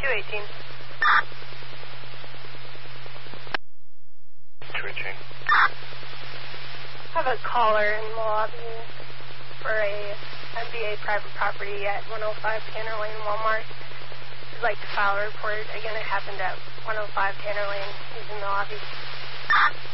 218. Twitching. I have a caller in the lobby for a MBA private property at 105 Tanner Lane, Walmart. I'd like to file a report. Again, it happened at 105 Tanner Lane. He's in the lobby.